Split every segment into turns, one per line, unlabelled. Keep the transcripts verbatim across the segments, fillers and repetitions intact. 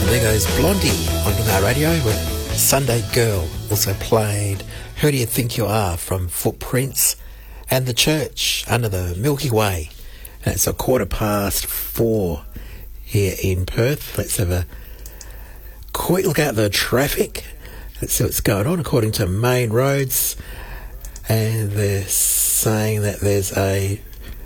There goes Blondie on our radio with Sunday Girl. Also played Who Do You Think You Are from Footprints and The Church Under the Milky Way. And it's a quarter past four here in Perth. Let's have a quick look at the traffic. Let's see what's going on according to Main Roads. And they're saying that there's a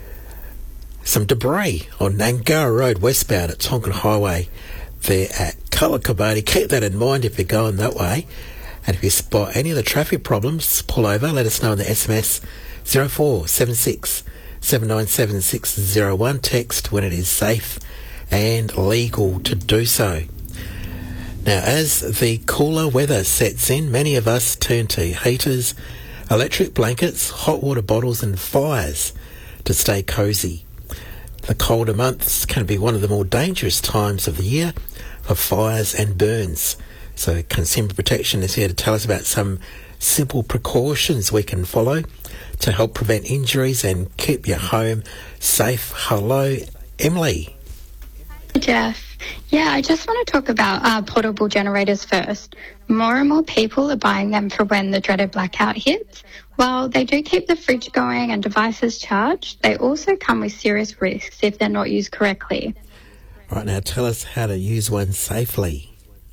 some debris on Nangara Road westbound at Tonkin Highway there at Cullacabody. Keep that in mind if you're going that way. And if you spot any of the traffic problems, pull over. Let us know on the S M S zero four seven six seven nine seven six zero one. Text when it is safe and legal to do so. Now, as the cooler weather sets in, many of us turn to heaters, electric blankets, hot water bottles and fires to stay cosy. The colder months can be one of the more dangerous times of the year for fires and burns. So Consumer Protection is here to tell us about some simple precautions we can follow to help prevent injuries and keep your home safe. Hello, Emily.
Hi, Jeff. Yeah, I just want to talk about uh, portable generators first. More and more people are buying them for when the dreaded blackout hits. While they do keep the fridge going and devices charged, they also come with serious risks if they're not used correctly.
Right, now tell us how to use one safely.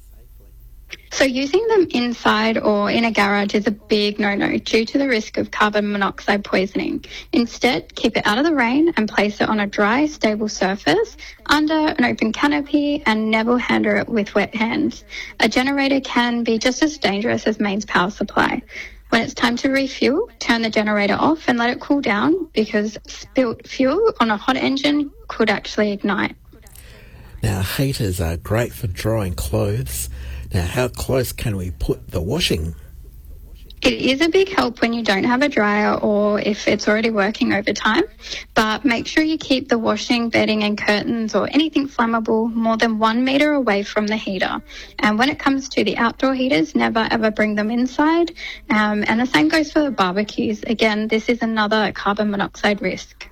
So using them inside or in a garage is a big no-no due to the risk of carbon monoxide poisoning. Instead, keep it out of the rain and place it on a dry, stable surface under an open canopy and never handle it with wet hands. A generator can be just as dangerous as mains power supply. When it's time to refuel, turn the generator off and let it cool down because spilt fuel on a hot engine could actually ignite.
Now, heaters are great for drying clothes. Now, how close can we put the washing?
It is a big help when you don't have a dryer or if it's already working over time, but make sure you keep the washing, bedding and curtains or anything flammable more than one metre away from the heater. And when it comes to the outdoor heaters, never ever bring them inside. Um, and the same goes for the barbecues. Again, this is another carbon monoxide risk.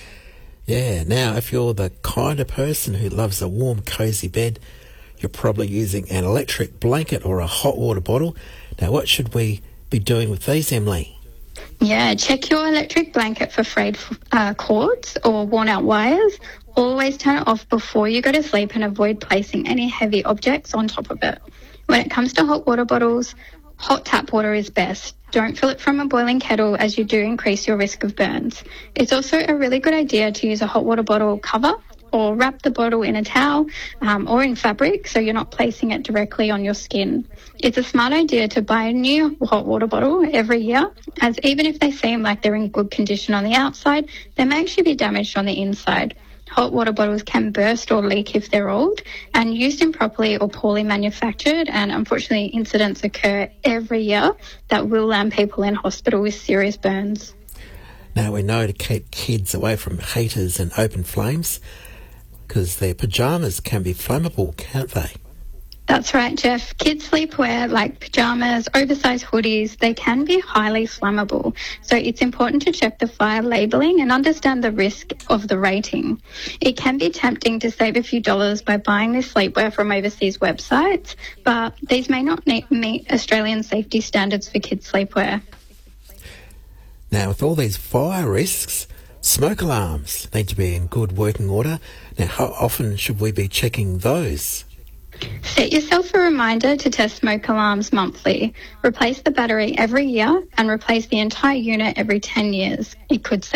Yeah, now if you're the kind of person who loves a warm, cosy bed, you're probably using an electric blanket or a hot water bottle. Now, what should we be doing with these, Emily?
Yeah, check your electric blanket for frayed uh, cords or worn-out wires. Always turn it off before you go to sleep and avoid placing any heavy objects on top of it. When it comes to hot water bottles, hot tap water is best. Don't fill it from a boiling kettle as you do increase your risk of burns. It's also a really good idea to use a hot water bottle cover or wrap the bottle in a towel um, or in fabric so you're not placing it directly on your skin. It's a smart idea to buy a new hot water bottle every year, as even if they seem like they're in good condition on the outside, they may actually be damaged on the inside. Hot water bottles can burst or leak if they're old and used improperly or poorly manufactured, and unfortunately incidents occur every year that will land people in hospital with serious burns.
Now, we know to keep kids away from heaters and open flames, because their pyjamas can be flammable, can't they?
That's right, Jeff. Kids' sleepwear like pyjamas, oversized hoodies, they can be highly flammable. So it's important to check the fire labelling and understand the risk of the rating. It can be tempting to save a few dollars by buying this sleepwear from overseas websites, but these may not meet Australian safety standards for kids' sleepwear.
Now, with all these fire risks, smoke alarms need to be in good working order. Now, how often should we be checking those?
Set yourself a reminder to test smoke alarms monthly. Replace the battery every year and replace the entire unit every ten years. It could save